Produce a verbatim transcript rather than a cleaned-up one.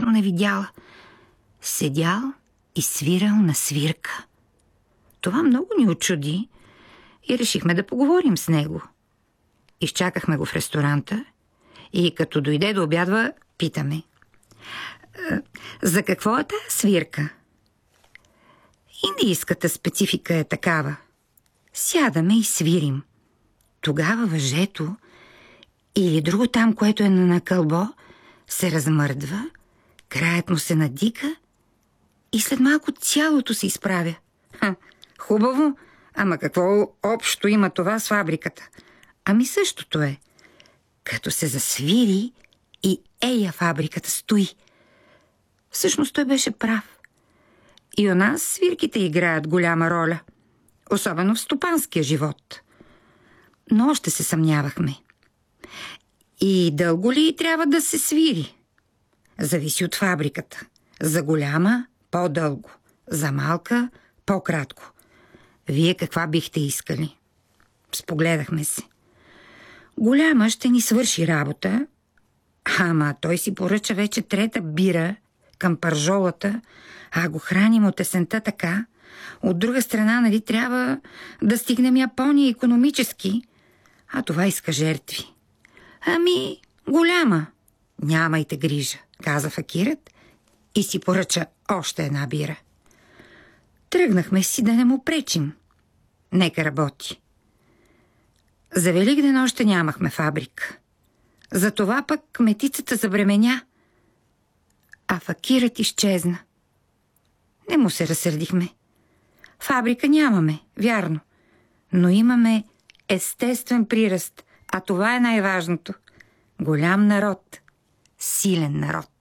точно не видяла. Седял и свирал на свирка. Това много ни очуди и решихме да поговорим с него. Изчакахме го в ресторанта и като дойде да обядва, питаме: за какво е тази свирка? Индийската специфика е такава. Сядаме и свирим. Тогава въжето или друго там, което е на кълбо, се размърдва, краят му се надига и след малко цялото се изправя. Ха, хубаво, ама какво общо има това с фабриката? Ами същото е. Като се засвири и ея фабриката стои. Всъщност той беше прав. И у нас свирките играят голяма роля, особено в стопанския живот. Но още се съмнявахме. И дълго ли трябва да се свири? Зависи от фабриката. За голяма – по-дълго, за малка – по-кратко. Вие каква бихте искали? Спогледахме се. Голяма ще ни свърши работа, ама той си поръча вече трета бира към пържолата, а го храним от есента така. От друга страна, нали, трябва да стигнем Япония икономически, а това иска жертви. Ами, голяма. Нямайте грижа, каза факирът и си поръча още една бира. Тръгнахме си да не му пречим. Нека работи. За Великден още нямахме фабрика. Затова пък метицата забременя, а факирът изчезна. Не му се разсърдихме. Фабрика нямаме, вярно, но имаме естествен приръст, а това е най-важното. Голям народ, силен народ.